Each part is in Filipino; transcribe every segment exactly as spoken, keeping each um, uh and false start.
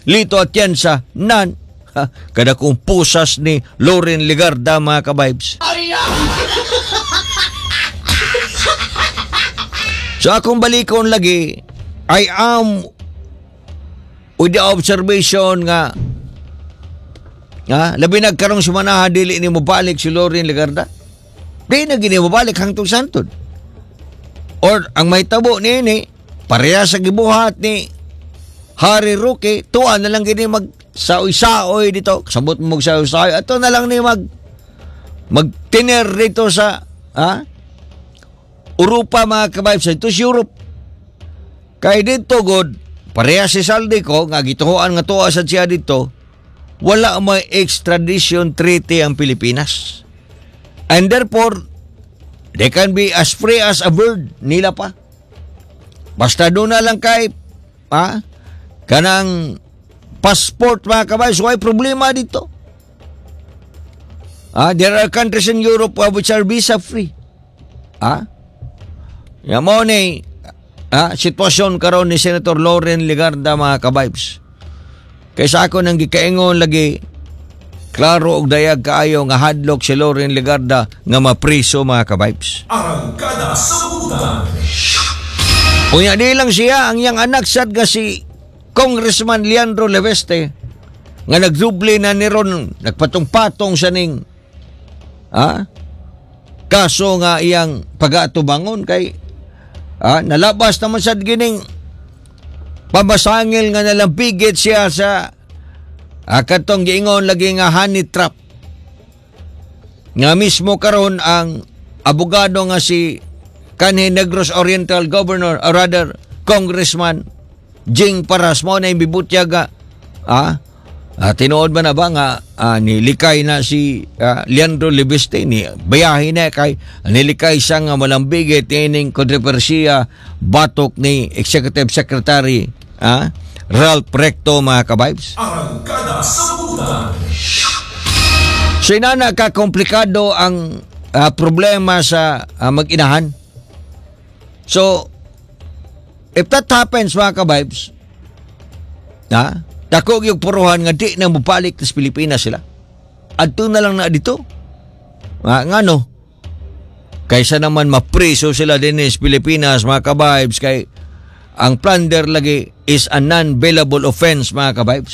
Lito Atienza, nan. Ha, kada kong pusas ni Loren Legarda, mga kabibes. So akong balikon lagi, I am with the observation nga, ha, labi nagkarong sumanaha, dili ni mo balik si Loren Legarda. Di na gini mo balik hangtong santod. Or ang may tabo ni ini, pareha sa gibuhat ni Harry Roque, tuwa na lang gini mag saoy-saoy dito, sabot mo mag saoy-saoy, ato na lang ni mag magtiner dito sa ha, Europa, mga kabibes. Ito si Europe. Kaya dito, God, pareha si Saldi ko, nga gituhuan nga tuwa sa siya dito, wala may extradition treaty ang Pilipinas. And therefore, they can be as free as a bird, nila pa. Basta doon na lang kay, ha, kanang passport, mga kabibes, why problema dito? Ah, there are countries in Europe which are visa-free. Ah? Yan mo ni ah, sitwasyon karon ni Senator Loren Legarda, mga kabibes. Kaysa ako nang gikaingon lagi, klaro og dayag kaayo nga hadlok si Loren Legarda nga mapriso, mga kabibes. Arangkada sa Butan. Unya di lang siya, ang iyang anak sad nga si Congressman Leandro Leveste nga nagduble na ni ron, nagpatong-patong sa ning ah, kaso nga iyang pag-atubangon kay ah, nalabas naman sa gining pabasangil nga nalambigit siya sa ah, katong giingon lagi nga honey trap nga mismo karon ang abogado nga si kanhi Negros Oriental Governor, or rather Congressman Jing Paras, mo na yung bibutyaga. Ah, ah, tinuod ba na ba nga ah, nilikay na si ah, Leandro Leveste, ni bayahin na kay nilikay siya nga malambigit ining kontrobersiya batok ni Executive Secretary ah, Ralph Recto, mga kabibes. Arangkada sa Butan. So inana ka komplikado ang ah, problema sa ah, mag-inahan. So if that happens, mga kabibes, ha, dako yung puruhan nga di na mabalik sa Pilipinas sila. Adto na lang na dito. Ha, nga no? Kaysa naman mapriso sila din sa Pilipinas, mga kabibes, kay ang plunder lagi is a non-bailable offense, mga kabibes.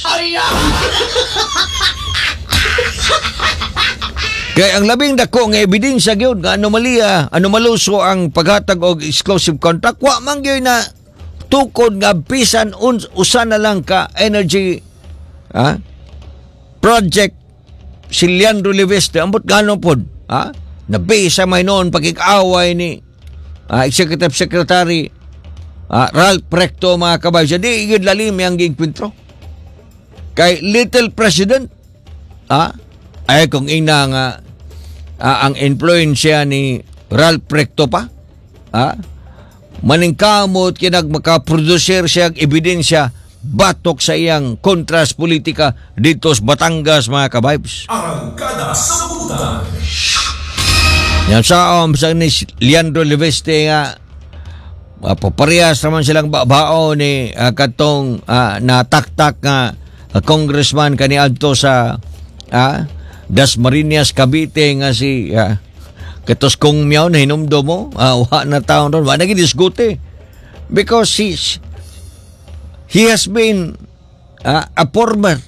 Kaya ang labing dako nga ebidensya gyud nga anomalya, anomaluso ang paghatag og exclusive contract, wa man gyud na tukod nga bisan uns usa na lang ka energy ha, project si Leandro Leveste, ambot gano pod ha, nabisa may noon pagkikaaway ni ha, Executive Secretary ha, Ralph Recto, mga kabibes. Di gyud lalim yang gingkwentro kay Little President ha, ay kung ina nga ah, ang influensya ni Ralph Recto pa ha, maningkamot kinag makaproducer siya ebidensya batok sa iyang kontras politika dito sa Batangas, mga kabibes. Arangkada sa Butan. Yan sa um, sa ni Leandro Leveste nga uh, paparehas naman silang babao ni uh, katong uh, nataktak nga uh, congressman kaniadto sa uh, Dasmariñas, Cavite nga si uh, katos kong miyaw na hinumdo mo, uh, wa na taon ron, wa na gidisgute because he, he has been uh, a former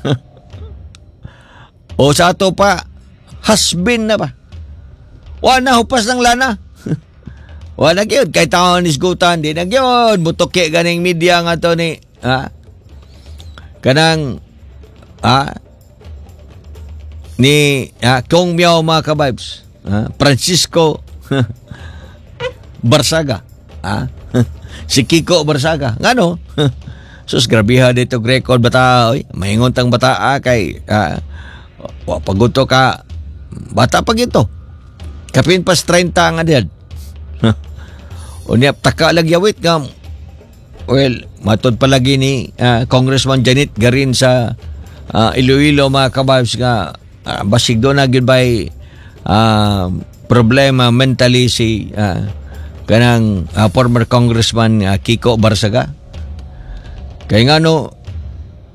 o sa ato pa has been na ba, wa na hupas ng lana wa na gyud kay taon isgutan, di na gyud mutoke ganing media nga to ni ha, kanang ha, ni ha, kong miyaw, mga kabibes, ha, Francisco Barsaga ha? Si Kiko Barsaga ngano sus grabiha dito record bata, oy maingon tang bata ah, kay ah, wa paguto ka bata pag ito kapin pas thirty nga diyan unya taka lagyawit nga well matod palagi ni uh, Congressman Janet Garin sa uh, Iloilo, mga kabibes, nga uh, basig do na gyud bay uh, problema mentally si uh, kanang uh, former Congressman uh, Kiko Barsaga. Kaya nga no,